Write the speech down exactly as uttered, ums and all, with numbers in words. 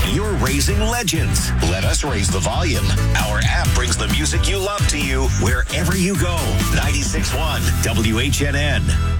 You're raising legends. Let us raise the volume. Our app brings the music you love to you wherever you go. ninety-six point one W H N N.